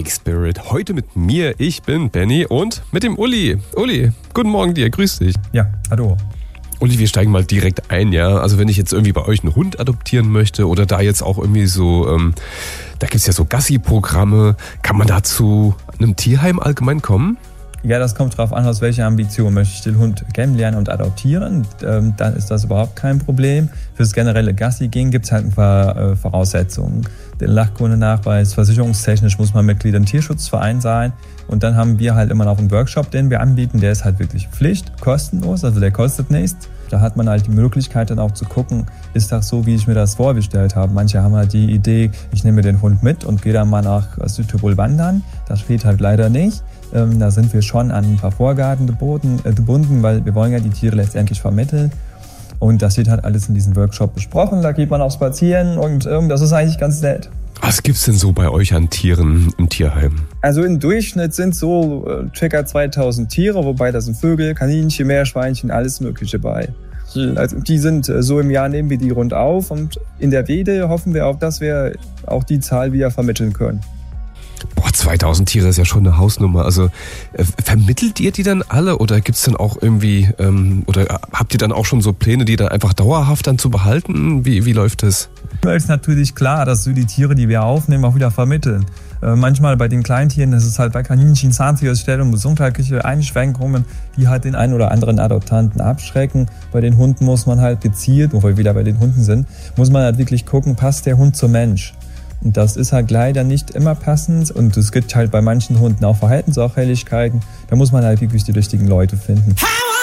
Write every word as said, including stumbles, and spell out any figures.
Bike Spirit. Heute mit mir, ich bin Benny und mit dem Uli. Uli, guten Morgen dir, grüß dich. Ja, hallo. Uli, wir steigen mal direkt ein, ja. Also wenn ich jetzt irgendwie bei euch einen Hund adoptieren möchte oder da jetzt auch irgendwie so, ähm, da gibt's ja so Gassi-Programme, kann man da zu einem Tierheim allgemein kommen? Ja, das kommt drauf an, aus welcher Ambition möchte ich den Hund kennenlernen und adoptieren. Ähm, dann ist das überhaupt kein Problem. Fürs generelle Gassi-Gehen gibt es halt ein paar äh, Voraussetzungen. Den Lachkundenachweis, versicherungstechnisch muss man Mitglied im Tierschutzverein sein. Und dann haben wir halt immer noch einen Workshop, den wir anbieten. Der ist halt wirklich Pflicht, kostenlos, also der kostet nichts. Da hat man halt die Möglichkeit dann auch zu gucken, ist das so, wie ich mir das vorgestellt habe. Manche haben halt die Idee, ich nehme den Hund mit und gehe dann mal nach Südtirol wandern. Das steht halt leider nicht. Ähm, da sind wir schon an ein paar Vorgaben geboten, äh, gebunden, weil wir wollen ja die Tiere letztendlich vermitteln. Und das wird halt alles in diesem Workshop besprochen. Da geht man auch spazieren und ähm, das ist eigentlich ganz nett. Was gibt's denn so bei euch an Tieren im Tierheim? Also im Durchschnitt sind so äh, ca. zweitausend Tiere, wobei da sind Vögel, Kaninchen, Meerschweinchen, alles Mögliche bei. Also die sind äh, so im Jahr, nehmen wir die rund auf und in der Wede hoffen wir auch, dass wir auch die Zahl wieder vermitteln können. Boah, zweitausend Tiere ist ja schon eine Hausnummer. Also äh, vermittelt ihr die dann alle oder gibt's dann auch irgendwie, ähm, oder habt ihr dann auch schon so Pläne, die dann einfach dauerhaft dann zu behalten? Wie, wie läuft das? Es ist natürlich klar, dass wir die Tiere, die wir aufnehmen, auch wieder vermitteln. Äh, manchmal bei den Kleintieren ist es halt bei Kaninchen, Zahntierausstellungen, gesundheitliche Einschränkungen, die halt den einen oder anderen Adoptanten abschrecken. Bei den Hunden muss man halt gezielt, wo wir wieder bei den Hunden sind, muss man halt wirklich gucken, passt der Hund zum Mensch. Und das ist halt leider nicht immer passend und es gibt halt bei manchen Hunden auch Verhaltensauffälligkeiten. Da muss man halt wirklich die richtigen Leute finden.